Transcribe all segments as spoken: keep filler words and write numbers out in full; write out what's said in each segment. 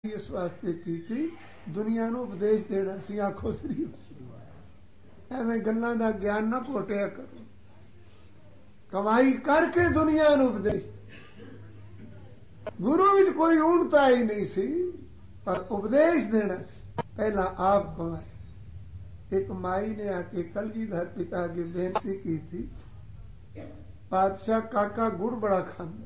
इस वास्ते की थी दुनिया ਨੂੰ ਉਪਦੇਸ਼ ਦੇਣਾ ਸੀ। ਆਖੋ ਸ੍ਰੀ ਐਵੇਂ ਗੱਲਾਂ ਦਾ ਗਿਆਨ ਨਾ ਭੋਟਿਆ ਕਰੋ। ਕਮਾਈ ਕਰਕੇ ਦੁਨੀਆ ਨੂੰ ਉਪਦੇਸ਼। ਗੁਰੂ ਵਿੱਚ ਕੋਈ ਊਣਤਾ ਹੀ ਨਹੀਂ ਸੀ, ਪਰ ਉਪਦੇਸ਼ ਦੇਣਾ ਸੀ। ਪਹਿਲਾਂ ਆਪ ਕਮਾਏ। ਇੱਕ ਮਾਈ ਨੇ ਆ ਕੇ ਕਲਗੀਧਰ ਪਿਤਾ ਅੱਗੇ ਬੇਨਤੀ की थी, पातशाह काका गुड़ बड़ा खांदा,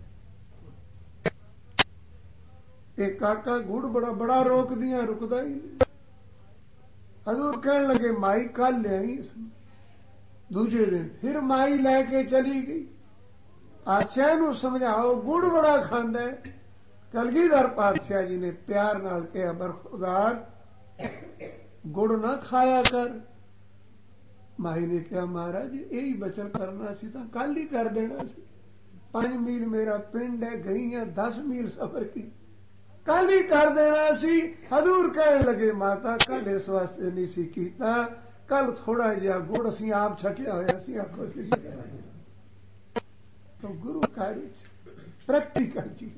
एक काका गुड़ बड़ा बड़ा रोक दिया, रुकदा ही नहीं। हजूर कहने लगे माई कल ले आई। दूजे दिन फिर माई लैके चली गई। पातशाह नूं समझाओ गुड़ बड़ा खांदा है। कलगीधर पातशाह जी ने प्यार नाल कहा, बरखुदार गुड़ ना खाया कर। माई ने कहा महाराज यही बचन करना सी तां कल ही कर देना सी। पांच मील मेरा पिंड है, गई है दस मील सफर की, कल ही कर देना सी। हजूर कहने लगे माता कल इस वास्ते नहीं सी कीता, कल थोड़ा जिहा गुड़ असीं आप छकिया होया सी। आखो सी तो गुरु कार्य प्रैक्टिकल चीज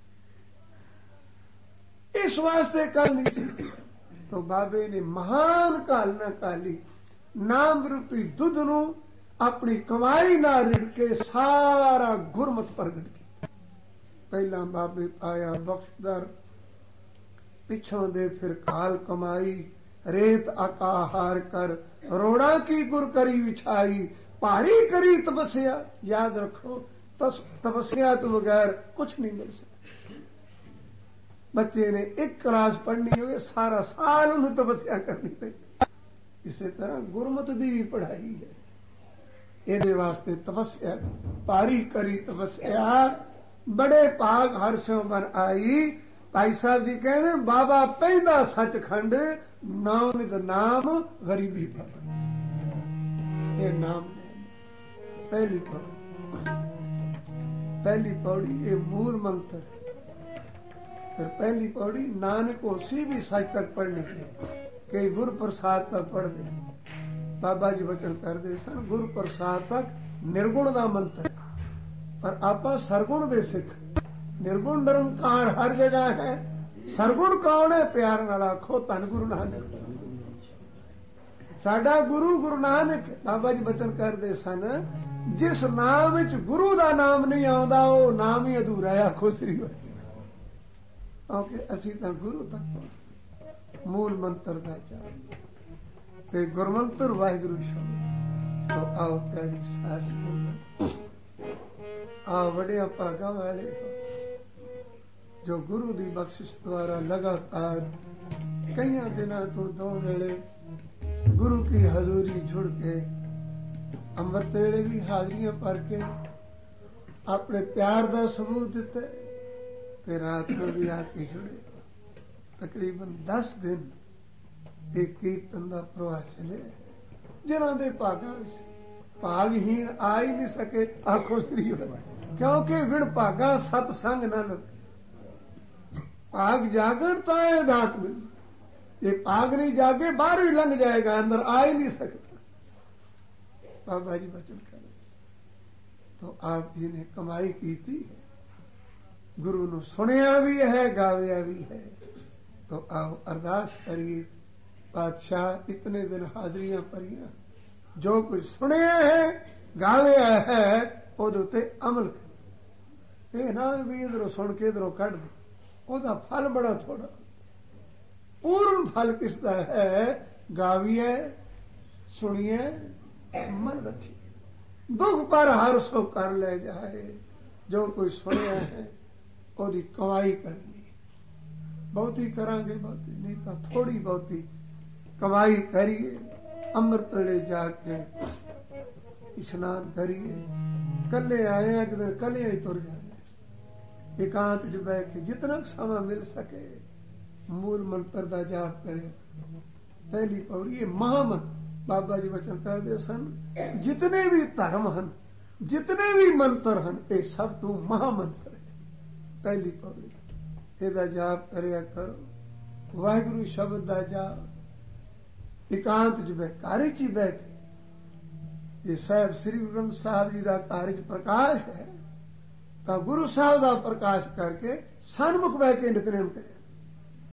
इस वास्ते कल नहीं सी। तो बाबे ने महान काल ना काली नाम रूपी दुध नूं अपनी कमाई ना रिड़ के सारा गुरमत प्रगट किया। पहला बाबे आया बख्शदर, पिछों दे फिर काल कमाई, रेत आकाहार कर, रोड़ा की गुर करी विछाई, भारी करी तपस्या। याद रखो तपस्या तो बगैर कुछ नहीं मिल सकता। बच्चे ने एक क्लास पढ़नी हो सारा साल उन्हें तपस्या करनी पड़ती। इसी तरह गुरमत की भी पढ़ाई है। ये वास्ते तपस्या भारी करी तपस्या, बड़े भाग हर्षों बन आई। भाई साहब जी कहते बाबा पहला सचखंड नाम का नाम गरीबी पर। ये नाम पहली पौड़ी, पहली पौड़ी ये मूल मंत्र। फिर पहली पौड़ी नानक उसी भी सच तक पढ़नी है, कई गुरु प्रसाद तक पढ़ दे। बाबा जी वचन कर दे सन गुरु प्रसाद तक निर्गुण का मंत्र, पर आपा सरगुण दे सिख। निर्गुण निरंकार हर जगह है। सरगुण कौन है? प्यार नाल आखो धन गुरु नानक। साडा गुरु गुरु नानक। बाबा जी वचन करदे सन जिस नाम विच गुरु दा नाम नहीं आउंदा वो नाम ही अधूरा है। आखो श्री क्योंकि असीं तां गुरु तक मूल मंत्र दा जाप ते गुरमंत्र वाहिगुरू शब्द। तो आओ प्यारी सास आओ वड्डियां भागां वाले हो जो गुरु दी बख्शिश द्वारा लगातार कई दिनों तो दो वेले गुरु की हजूरी जुड़ के अमृत वेले भी हाजरियां भर के अपने प्यार का सबूत दिते ते रात को भी आके जुड़े। तकरीबन दस दिन एक कीर्तन का प्रवाह चले जिन्हों के भागा भागहीन आ ही नहीं सके। आखो श्री क्योंकि विण भागा सतसंग न लगे। भाग जागण तो दात मिली, ये भाग नहीं जागे बाहर ही लंघ जाएगा, अंदर आ ही नहीं सकता। बाबा जी वचन कर तो आप जी ने कमाई की थी, गुरु ने सुनिया भी है गाविया भी है। तो आओ अरदास करिए पातशाह इतने दिन हाजरियां भरिया, जो कुछ सुनिया है गाविया है उहदे ते अमल कर। ये ना भी इधरों सुन के इधरों कढ़ दे, ਉਹਦਾ फल बड़ा थोड़ा। पूर्ण फल किसका है? गाविए सुनिए मन रखिए। दुख पर हर सो कर ले जाए। जो कोई सुनिया है ਉਹਦੀ कमाई करनी। बहुती करांगे बहुती नहीं तो थोड़ी बहुती कमाई करिए। अमृत वेले जाके इशनान करिए। कले आए हैं किधर कले ही तुर जाए। एकांत च बैठ के जितना समय मिल सके मूल मंत्र का जाप करे। पहली पौड़ी ये महामंत्र। बाबा जी वचन कर दे सन जितने भी धर्म हैं जितने भी मंत्र हैं ये सब तू महामंत्र है। पहली पौड़ी एदा जाप करया करो। वाहिगुरू शब्द का जाप एकांत च बैठ घर च बैठ। ये साहब श्री गुरु ग्रंथ साहब जी का कार्य प्रकाश है। तो गुरु साहब का प्रकाश करके सन्मुख बह के नितनेम करे।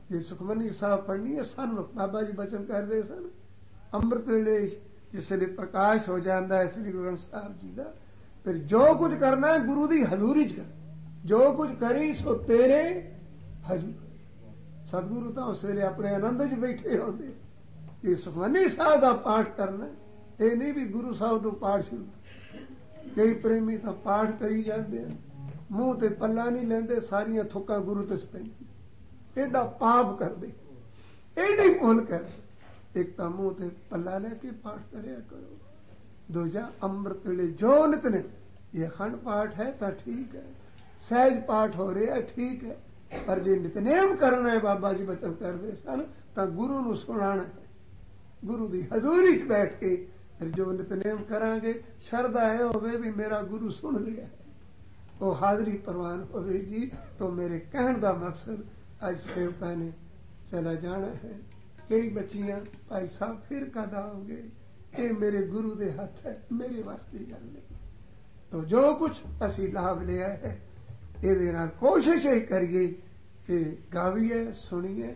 ये सुखमनी साहब पढ़नी है सन्मुख बाबा जी बचन करते सन अमृत वेले जिसले प्रकाश हो जाता है श्री गुरु ग्रंथ साहब जी का फिर जो कुछ करना है गुरु की हजूरी च कर जो कुछ करी सो तेरे हजूर सतगुरु तो उस वेले अपने आनंद च बैठे होते ये सुखमनी साहब का पाठ करना ये नहीं भी गुरु साहब तो पाठ शुरू कई प्रेमी तो पाठ करी जाते हैं मूंह ते पल्ला नहीं लेंदे सारियां थुक्कां गुरु ते पैंदी एडा पाप कर दे एडी भुल कर एक तो मुंह ते पल्ला लेके पाठ करया करो दूजा अमृत वेले जो नितने ये अखंड पाठ है तो ठीक है सहज पाठ हो रहा है ठीक है पर जे नितनेम करना है बाबा जी बचन करते सन तो गुरु नूं सुनाना है गुरु दी हजूरी च बैठ के फिर जो नितनेम करांगे शरदा है होवे भी मेरा गुरु सुन रहा है वो हाजरी प्रवान होगी तो मेरे कहने का मकसद आज सेवका ने चला जाना है कई बच्चियां भाई साहब फिर कद आओगे ये मेरे गुरु दे हाथ है मेरे वास्ते गल नहीं तो जो कुछ असी लाभ लिया है ये कोशिश ही करिए कि गाविए सुनिए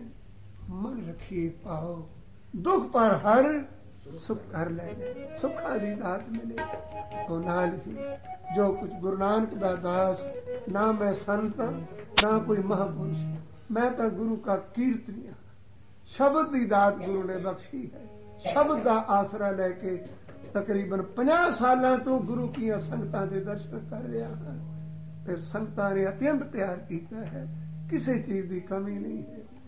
मन रखिए पाओ दुख पर हर सुख कर ले सुखा दी दात मिले तो नाल ही जो कुछ गुरु नानक दा दास ना मैं संत ना कोई महापुरुष मैं तो गुरु का कीर्तनिया शब्द की दात गुरु ने बख्शी है शब्द का आसरा लेके तकरीबन पचास साल तो गुरु की संगतां दे दर्शन कर रहा है फिर संगतां ने अत्यंत प्यार किया है किसी चीज की कमी नहीं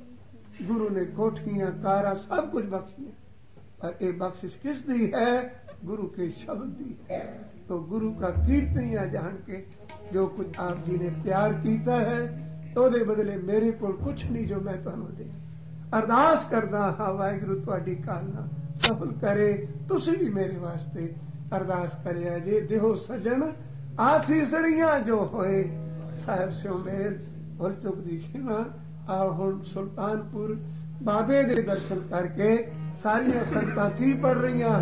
है गुरु ने कोठियां कारा सब कुछ बख्शिया पर ये बख्शिश किस दी है गुरु के शब्द दी है तो गुरु का कीर्तनिया जान के जो कुछ आप जी ने प्यार किया है तो दे बदले मेरे को कुछ नहीं जो मैं तुहानू दे अरदास करदा हाँ वाहिगुरु तुहाडी कालना सफल करे तुसी भी मेरे वास्ते अरदास करिया जे देहो सजन आसीसड़ियां जो होए साहिब स्यो मेल और चुक दी खिमा आ हुण सुल्तानपुर बाबे दे दर्शन करके सारियां संगतां की पढ़ रही